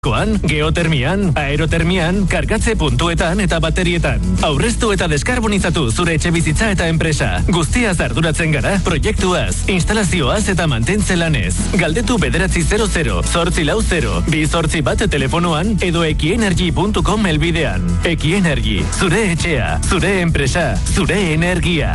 Geotermian, aerotermian, kargatze puntuetan eta baterietan. Aurreztu eta deskarbonizatu zure etxebizitza eta enpresa. Guztiaz arduratzen gara, proiektuaz, instalazioaz eta mantentze lanez. Galdetu 900 840 281 telefonoan edo ekienergy.com helbidean. Ekienergy, zure etxea, zure enpresa, zure energia.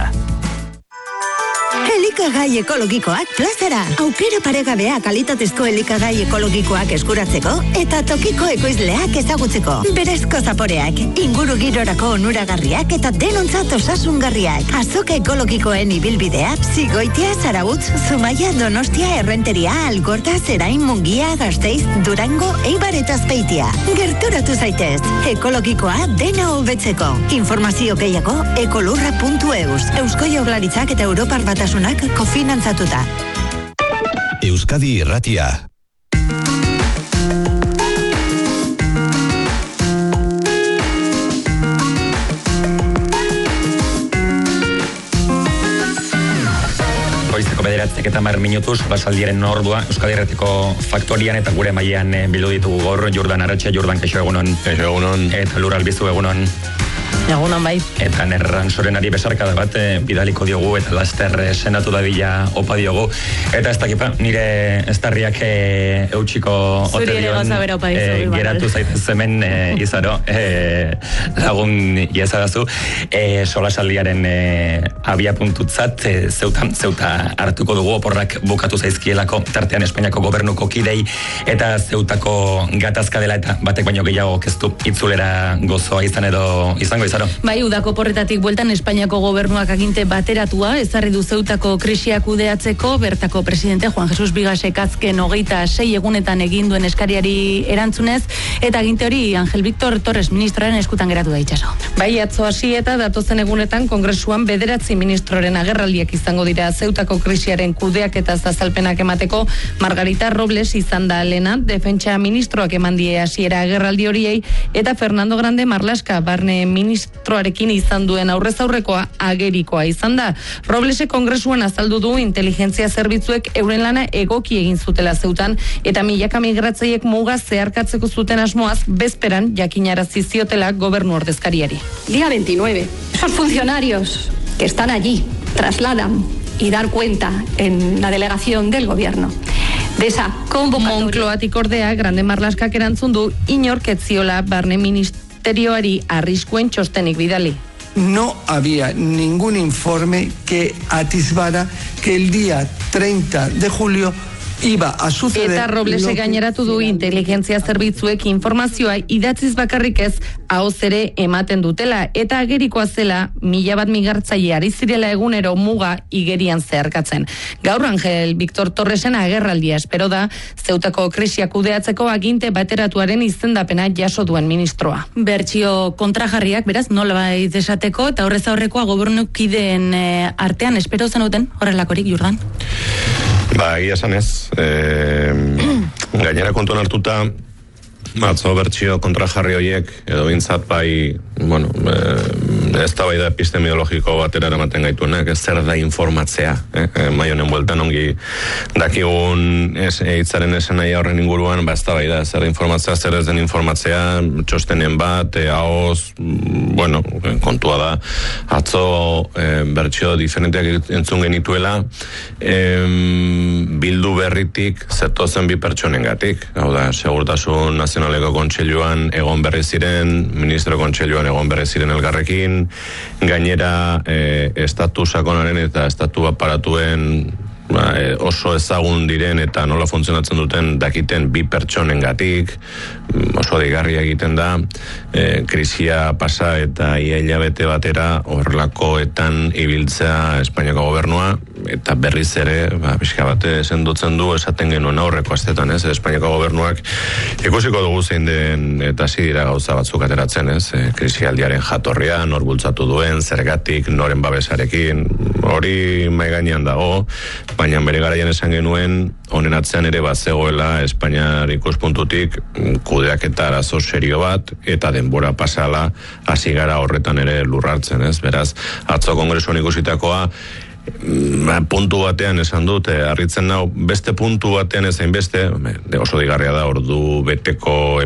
Elikagai ekologikoak plazara. Aukera paregabea kalitatezko elikagai ekologikoak eskuratzeko eta tokiko ekoizleak ezagutzeko. Berezko zaporeak, inguru girorako onuragarriak eta denontzat osasungarriak. Azoka ekologikoen ibilbidea, Zigoitia, Zarautz, Zumaia, Donostia, Errenteria, Algorta, Zerain, Mungia, Gasteiz, Durango, Eibar eta Azpeitia. Gerturatu zaitez. Ekologikoa dena hobetzeko. Informazio gehiago ekolurra.eus. Eusko Jaurlaritzak eta Europar Batasunak kofinantzatuta. Euskadi Irratia. Goizeko 9:10 basaldiaren ordua Euskadi Irratiko faktorian eta gure mailean bildu ditugu gaur Jordan Arratxe, Jordan kaixo egunon. Kaixo egunon. Eta Lur Albizu egunon. Egunon bai. Eta Nerran Sorenari besarkada bat bidaliko diogu eta laster senatu dadila opa diogu. Eta ez dakipa, nire estarriak eutxiko ote dion geratu zaitez hemen izaro lagun iezadazu solasaldiaren abia puntutzat zeuta hartuko dugu oporrak bukatu zaizkielako tartean Espainiako gobernuko kidei eta zeutako gatazka dela eta batek baino gehiago keztu itzulera gozoa izango izaro. Bai, udako porretatik bueltan Espainiako gobernuak aginte bateratua ezarri du zeutako krisia kudeatzeko, bertako presidente Juan Jesus Bigasek azken 26 egunetan egin duen eskariari erantzunez, eta aginte hori Ángel Víctor Torres ministroaren eskutan geratu da itxaso. Bai, atzo hasi eta datozen egunetan kongresuan 9 ministroren agerraldiak izango dira zeutako krisiaren kudeaketa azalpenak emateko. Margarita Robles izan da lehena, defentsa ministroak eman die hasiera agerraldi horiei, eta Fernando Grande Marlaska barne ministroarekin izan duen aurrez aurrekoa agerikoa izan da. Roblesek kongresuan azaldu du inteligentzia zerbitzuek euren lana egoki egin zutela zeutan eta milaka migratzaileek muga zeharkatzeko zuten asmoaz bezperan jakinarazi ziotela gobernu ordezkariari. Día 29. Esos funcionarios que están allí trasladan y dan cuenta en la delegación del gobierno de esa convocatoria. Moncloatik ordea Grande Marlaskak erantzun du inork ez ziola barne ministerioari arriskuen txostenik bidali. No había ningún informe que atisbara que el día 30 de julio iba a suceder. Eta Roblese gaineratu du inteligentzia zerbitzuek informazioa idatziz bakarrik ez ahoz ere ematen dutela eta agerikoa zela 1000 migartzaile ari zirela egunero muga igerian zeharkatzen. Gaur Ángel Víctor Torresen agerraldia espero da zeutako krisia kudeatzeko aginte bateratuaren izendapena jaso duen ministroa. Bertsio kontrajarriak beraz nolabait esateko eta horrez aurrekoa gobernukideen artean espero zenuten horrelakorik Jordan? Ba, egia esan ez. Gainera kontuan hartuta, atzo bertsio kontrajarri horiek, edo bintzat bai, bueno, ez da bai da epistemologiko batera eramaten gaituenak, ez zer da informatzea. Mai honen bueltan ongi dakigun hitzaren esanahia horren inguruan, ba ez da bai da, zer da informatzea, zer ez den informatzea, txostenen bat, ahoz, bueno, kontua da, atzo bertsio diferenteak entzun genituela, bildu berritik zetozen bi pertsonengatik. Hau da, Segurtasun Nazionaleko Kontseiluan egon berri ziren, Ministro Kontseiluan egon berri ziren elgarrekin, gainera estatu sakonaren eta estatu aparatuen oso ezagun diren eta nola funtzionatzen duten dakiten bi pertsonengatik, oso deigarria egiten da, krisia pasa eta ia hilabete batera horrelakoetan ibiltzea Espainiako gobernua, eta berriz ere, pixka bate sendotzen du esaten genuen aurreko astetan, ez? Espainiako gobernuak ikusiko dugu zein den eta hasi dira gauza batzuk ateratzen, ez? Krisialdiaren jatorria, nor bultzatu duen, zergatik, noren babesarekin, hori mai gainean dago, baina bere garaian esan genuen honen atzean ere bazegoela Espainiar ikuspuntutik kudeaketa arazo serio bat eta denbora pasala hasi gara horretan ere lurrartzen, ez? Beraz, atzo kongresuan ikusitakoa puntu batean esan dut, harritzen nau, beste puntu batean ezain beste, oso digarria da, ordu beteko